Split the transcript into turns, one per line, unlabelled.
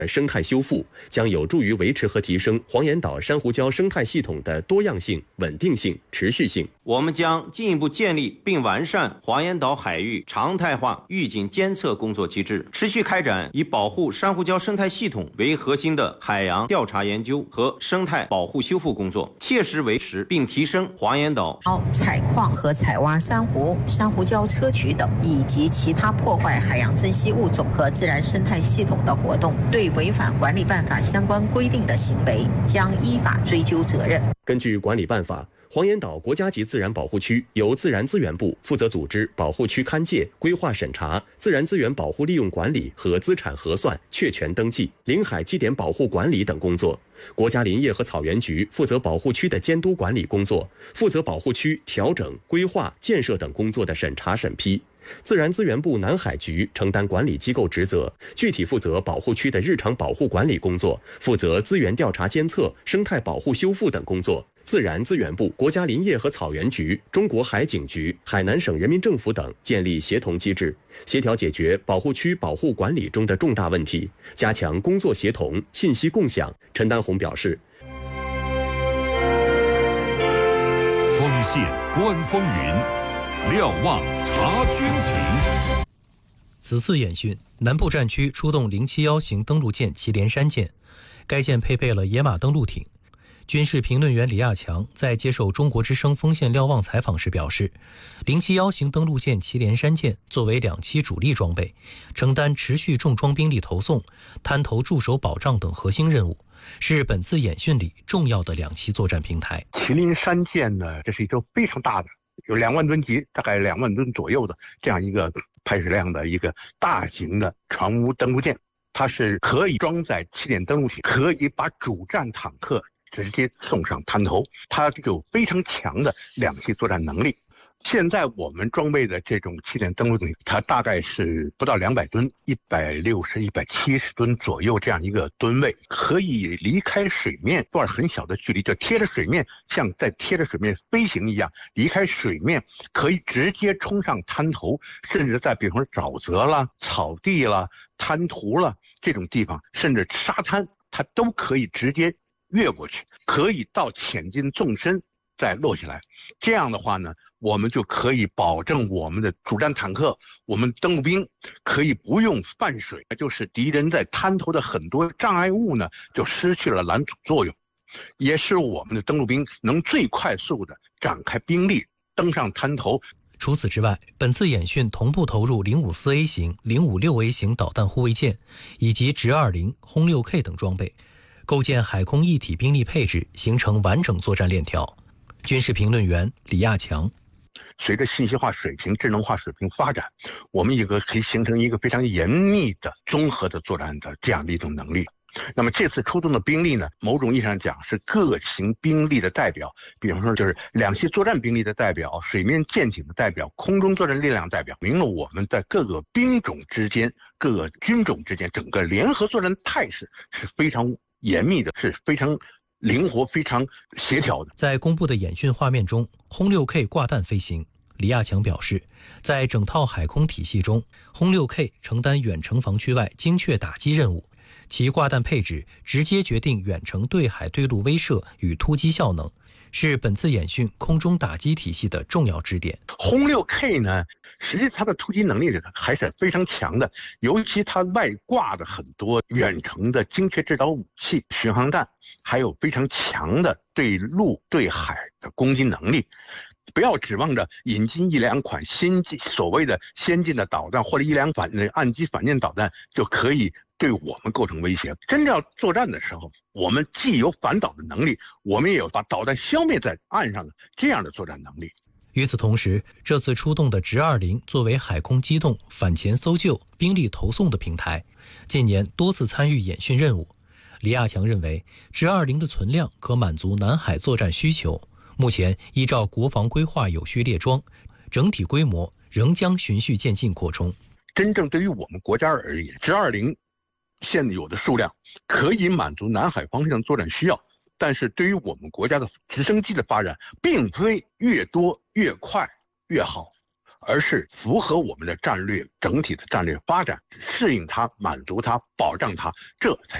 生态修复，将有助于维持和提升黄岩岛珊瑚礁生态系统的多样性、稳定性、持续性。
我们将进一步建立并完善黄岩岛海域常态化预警监测工作机制，持续开展以保护珊瑚礁生态系统为核心的海洋调查研究和生态保护修复工作，切实维持并提升黄岩岛
采矿和采挖珊瑚、珊瑚礁砗磲等以及其他破坏海洋珍稀物种和自然生态系统的活动，对违反管理办法相关规定的行为将依法追究责任。
根据管理办法，黄岩岛国家级自然保护区由自然资源部负责组织保护区勘界、规划审查、自然资源保护利用管理和资产核算、确权登记、领海基点保护管理等工作。国家林业和草原局负责保护区的监督管理工作，负责保护区调整、规划、建设等工作的审查审批。自然资源部南海局承担管理机构职责，具体负责保护区的日常保护管理工作，负责资源调查监测、生态保护修复等工作。自然资源部、国家林业和草原局、中国海警局、海南省人民政府等建立协同机制，协调解决保护区保护管理中的重大问题，加强工作协同、信息共享。陈丹红表示，
锋线观风云，瞭望察军情。
此次演训，南部战区出动071型登陆舰祁连山舰，该舰配备了野马登陆艇。军事评论员李亚强在接受中国之声锋线瞭望采访时表示，071型登陆舰祁连山舰作为2栖主力装备，承担持续重装兵力投送、滩头驻守保障等核心任务，是本次演训里重要的2栖作战平台。
祁连山舰呢，这是一艘非常大的，有2万吨级，大概2万吨左右的这样一个排水量的一个大型的船坞登陆舰，它是可以装载起点登陆艇，可以把主战坦克直接送上滩头，它有非常强的2栖作战能力。现在我们装备的这种起点登陆艇，它大概是不到200吨，160、170吨左右这样一个吨位，可以离开水面段很小的距离，就贴着水面，像在贴着水面飞行一样，离开水面可以直接冲上滩头，甚至在比方说沼泽啦、草地啦、滩涂啦这种地方，甚至沙滩，它都可以直接越过去，可以到潜进纵深再落下来。这样的话呢，我们就可以保证我们的主战坦克、我们登陆兵可以不用泛水，就是敌人在滩头的很多障碍物呢就失去了拦阻作用，也使我们的登陆兵能最快速的展开兵力登上滩头。
除此之外，本次演训同步投入054A 型、056A 型导弹护卫舰以及直20、轰6K 等装备，构建海空一体兵力配置，形成完整作战链条。军事评论员李亚强，
随着信息化水平、智能化水平发展，我们可以形成一个非常严密的综合的作战的这样的一种能力。那么这次出动的兵力呢，某种意义上讲是各型兵力的代表，比方说就是2栖作战兵力的代表、水面舰艇的代表、空中作战力量代表，明了我们在各个兵种之间、各个军种之间整个联合作战态势是非常严密的，是非常灵活、非常协调的。
在公布的演训画面中，轰6K 挂弹飞行。李亚强表示，在整套海空体系中，轰6K 承担远程防区外精确打击任务，其挂弹配置直接决定远程对海对陆威慑与突击效能，是本次演训空中打击体系的重要支点。
轰6K 呢，实际它的突击能力还是非常强的，尤其它外挂的很多远程的精确制导武器、巡航弹，还有非常强的对陆对海的攻击能力。不要指望着引进1-2款所谓的先进的导弹或者1-2款岸基反舰导弹就可以对我们构成威胁。真正要作战的时候，我们既有反导的能力，我们也有把导弹消灭在岸上的这样的作战能力。
与此同时，这次出动的直20作为海空机动、反潜搜救、兵力投送的平台，近年多次参与演训任务。李亚强认为，直20的存量可满足南海作战需求。目前依照国防规划有序列装，整体规模仍将循序渐进扩充。
真正对于我们国家而言，直20现有的数量可以满足南海方向作战需要，但是对于我们国家的直升机的发展，并非越多越快越好， 而是符合我们的战略整体的战略发展，适应它、满足它、保障它，这才